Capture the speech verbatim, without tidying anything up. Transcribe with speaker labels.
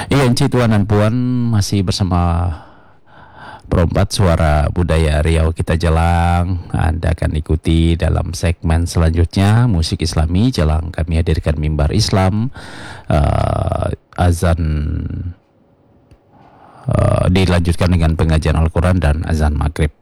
Speaker 1: Iya, Enci Tuan dan Puan masih bersama Perompat Suara Budaya Riau kita Jelang. Anda akan ikuti dalam segmen selanjutnya musik Islami Jelang. Kami hadirkan mimbar Islam, uh, azan uh, dilanjutkan dengan pengajian Al-Quran dan azan Maghrib.